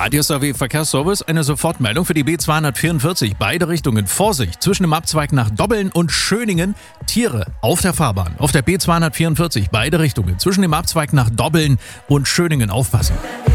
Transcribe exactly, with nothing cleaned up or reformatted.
Radius A W Verkehrsservice, eine Sofortmeldung für die B zweihundertvierundvierzig. Beide Richtungen. Vorsicht, zwischen dem Abzweig nach Dobbeln und Schöningen. Tiere auf der Fahrbahn. Auf der B zweihundertvierundvierzig. Beide Richtungen. Zwischen dem Abzweig nach Dobbeln und Schöningen aufpassen.